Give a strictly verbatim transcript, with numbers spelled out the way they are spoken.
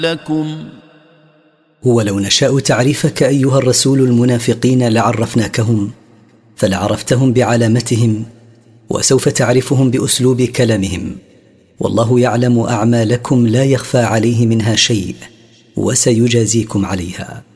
لكم. هو لو نشاء تعريفك أيها الرسول المنافقين لعرفناكهم، فلعرفتهم بعلامتهم، وسوف تعرفهم بأسلوب كلامهم، والله يعلم أعمالكم لا يخفى عليه منها شيء، وسيجازيكم عليها.